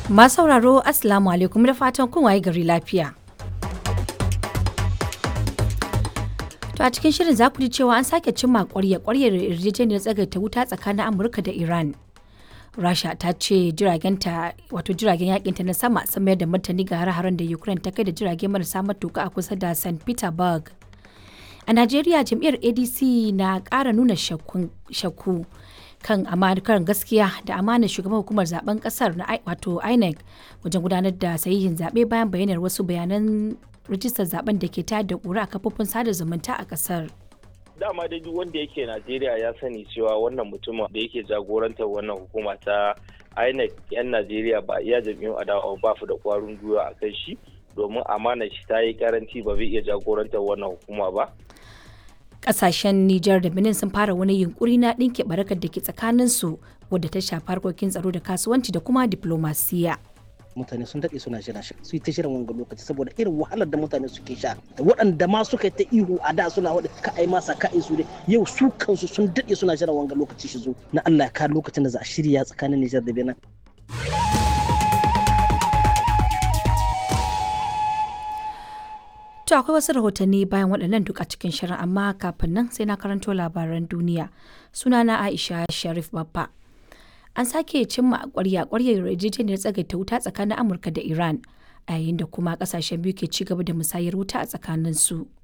Masu sauraro Assalamu alaikum da fatan kun waye gari lafiya. To a cikin shirin za ku ji cewa an sake cimma ƙwaryar yarjejeniyar tsagaita wuta tsakanin Amurka da Iran. Rasha ta ce jiragen yakinta na sama sun mayar da martani ga hare-haren da Ukraine ta kai da jirage marasa matuka a kusa da St. Petersburg. A Najeriya jam'iyyar ADC na ƙara nuna shakku kan amurkar gaskiya da amanar shugaban hukumar zaben kasar na wato INEC wajen gudanar da sahihin zaɓe bayan bayyanar wasu bayanan rijistar zaben da ke tayar da ƙura a kafofin sada zumunta a kasar. Dama dai duk wanda yake Najeriya ya sani cewa wannan mutumin da yake jagorantar wannan hukuma ta INEC 'yan Najeriya ba iya jam'iyyun adawa ba su da ƙwarin gwiwa a kan shi domin amanar shi ta yi karanci ba zai iya jagorantar wannan hukuma ba. Kasashen Nijar da Benin sun fara wani yunkuri na ɗinke barakar da ke tsakaninsu wadda ta shafi harkokin tsaro da kasuwanci da kuma diplomasiya. Mutane sun daɗe suna jira shi su yi ta shirin wanga lokaci saboda irin wahalar da mutane suke sha da waɗanda ma suka yi ta ihu a da suna waɗa ka ai masa ka su dai yau su kansu sun daɗe suna jiran wanga lokaci shi zo na Allah ya kawo lokacin da za a shirya tsakanin Nijar da Benin. To akwai wasu rahotanni bayan waɗannan duk a cikin shirin amma kafin nan sai na karanto labaran duniya. Sunana Aisha Sharif Baffa. An sake cimma ƙwaryar yarjejeniyar tsagaita wuta tsakanin Amurka da Iran a yayin da kuma ƙasashen biyu ke ci gaba da musayar wuta a tsakanin su.